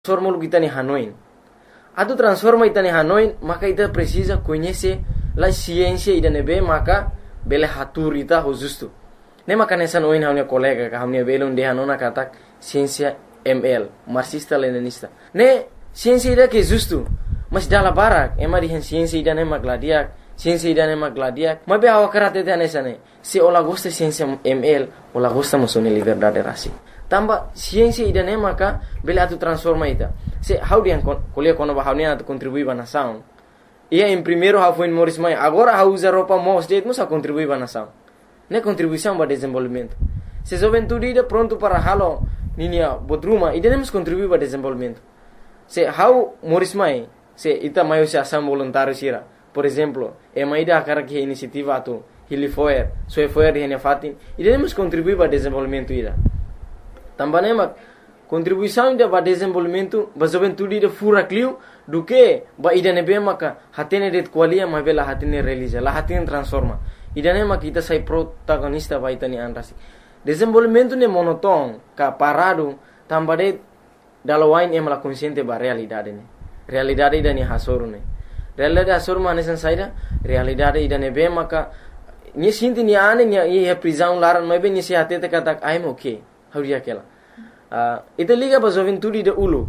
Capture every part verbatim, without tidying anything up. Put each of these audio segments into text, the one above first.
transforma kita ni Hanoi. Atu transforma kita ni Hanoi, maka kita precisa conhecer la ciência ida nebe maka bele hatur ita justo. Ne maka nessa noin haunia colega ka haunia bele onde hanona katak ciência M L, marxista leninista. Ne ciência ida que justo, mas dala barak, ema di ciência ida ne magladiak, ciência ida ne magladiak. Mas be awa karate te nessa ne. Se ola gosta ciência M L, ola gosta musone liberdade rasi. Tamba ciência ida ne maka bele atu transforma ita. Se how dia kuliah kono ba haunia atu contribui ba nação. Ia em primeiro how foi em Morris Mai, agora how usa roupa mos det musa contribui ba nação. Ne contribuição ba desenvolvimento. Se juventude ida pronto para halo ninia bodruma, ida nemos contribui ba desenvolvimento. Se how Morris Mai, se ita maio se ação voluntário sira. Por exemplo, e mai ida akara que iniciativa atu Hilifoer, so foer hene fatin, ida nemos contribui ba desenvolvimento ida. Também mak contribuição ida ba desenvolvimento ba juventude ida fura clio do que ba ida nebe maka hatene det qualia ma bela hatene realiza la hatene transforma ida ne maka kita sai protagonista ba itani anrasi desenvolvimento ne monoton ka parado tambade dalawain em la consciente ba realidade ne realidade ida ni hasoru ne realidade hasoru mane san saida realidade ida nebe maka ni sinti ni ane ni e prisão laran ma be ni se hatete katak I'm okay hauria kela Uh, ita liga ba juventude de ulu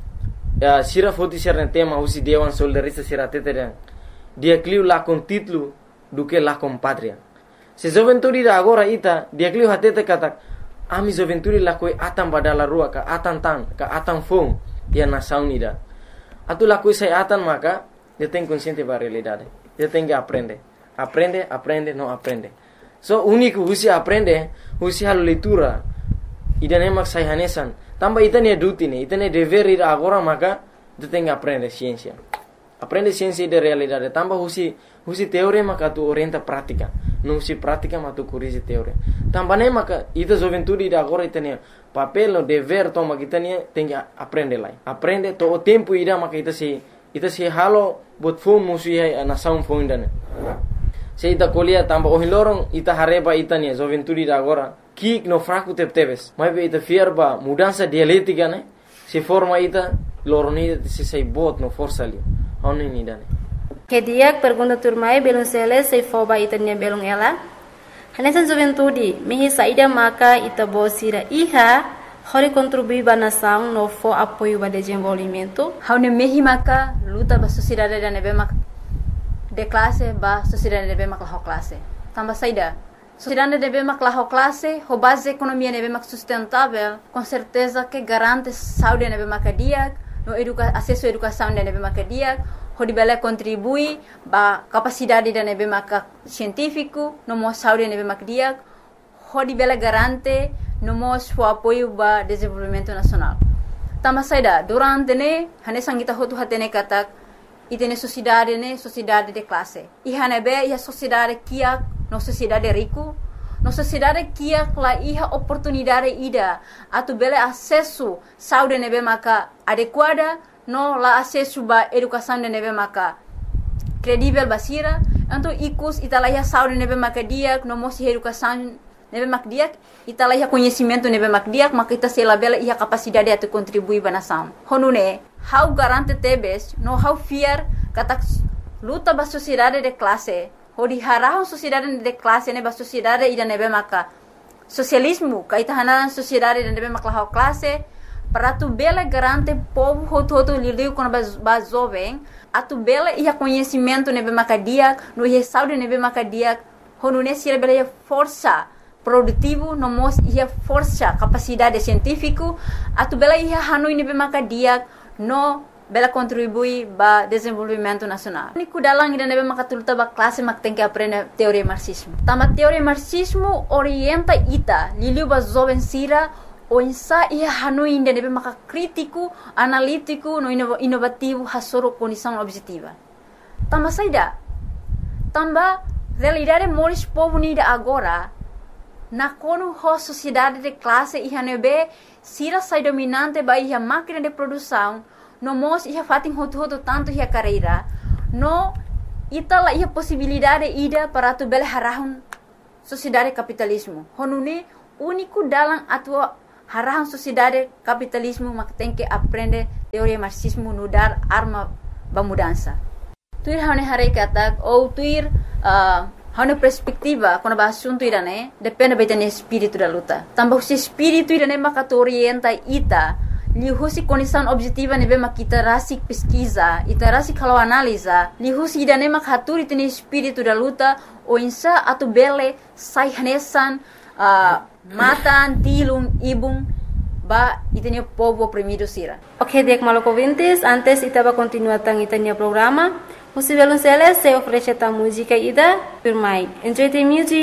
uh, sira foti sira tema usi dewan soldarista sira tete dia clio la con título do que la com patria se juventude da agora ita dia clio hatete kata ami juventude la koi atam badala rua ka atan tan ka atan fom dia nação ida atu la koi sai atan maka dia tem consciente ba realidade dia tem que aprender aprende aprende não aprende so único usi aprende usi a leitura ida nemak sai hanesan tamba ita ne duty ne ita ne dever ida agora maka tu tem que aprender ciência aprende ciência de realidade tamba husi husi teoria maka tu orienta prática não husi prática mas tu corrige teoria tamba ne maka ita juventude ida agora ita ne papel no dever toma kita ne tem que aprender lá aprende todo o tempo ida maka ita se ita se halo bot fom musi a nação fom ida ne se ita colia tamba o hilorong ita hareba ita ne juventude ida agora que no fraco te teves mas be ita fierba mudança dialética né se forma ita loronida se sei bot no força ali oni ni dane que dia pergunta turmai belum sele sei foba ita nya belum ela hanesan juventude mihi saida maka ita bosira iha hori contribui ba nação no fo apoio ba desenvolvimento haune mihi maka luta ba sociedade da nebe mak de classe ba sociedade nebe mak la classe tamba saida sociedade deve mak la classe ho base economia nebe mak sustentável com certeza que garante saúde nebe mak dia no educa acesso à educação nebe mak dia ho dibele contribui ba capacidade da nebe mak científico no mo saúde nebe mak dia ho dibele garante no mo o apoio ba desenvolvimento nacional tama saida durante ne hane sangita hotu hatene katak itene sociedade ne sociedade de classe e hanebe ia sociedade kia no sociedade rico, no sociedade que a iha oportunidade ida, atu bele acesso saúde nebe maka adequada, no la acesso ba educação de nebe maka credível basira, então ikus italaya saúde nebe maka diak, no mosi educação nebe mak diak, italaya conhecimento nebe mak diak, maka ita sela bele iha capacidade atu contribui ba nação. Honune, how garante tebes, no how fear katak luta ba sociedade de classe. Hodi harahon sociedade de classe ne ba sociedade ida nebe maka socialismo ka ita hanan sociedade de nebe maka la classe para tu bela garante povo hoto hoto lidiu com ba jovem atu bela ia conhecimento nebe maka dia no ia saúde nebe maka dia honu ne sira bela ia força produtivo no mos ia força capacidade científico atu bela ia hanu nebe maka dia no bela contribui ba desenvolvimento nacional. Niku dalang ida nebe makatuluta ba classe mak tem que aprender teoria marxismo. Tama teoria marxismo orienta ita liliu ba jovem sira o insa ia hanu ida nebe maka crítico, analítico, no inovativo hasoro condição objetiva. Tama saida. Tamba realidade moris povo nida agora na kono ho sociedade de classe ia nebe sira sai dominante ba ia máquina de produção no mos ia fatin hotu hotu tanto ia carreira no ita la ia possibilidade ida para tu bel harahun sociedade capitalismo honune único dalam atua harahan sociedade capitalismo mak tem que aprender teoria marxismo nudar arma bamudança. Tuir hane hare kata ou tuir uh, hane perspectiva quando ba assunto irane depende betane espírito da luta. Tambah se espírito irane mak orienta ita lihusi condição objetiva nebe mak kita rasik pesquisa, ita rasik kalau analisa, lihusi irane mak haturi tene espírito da luta o insa atu bele sai hanesan uh, matan tilum ibung ba itanya povo oprimido sira. Ok, dek maloko ouvintes, antes ita va continuar tang itanya programa. Musivelun Celes se oferece ta música ida, firmai. Enjoy the music.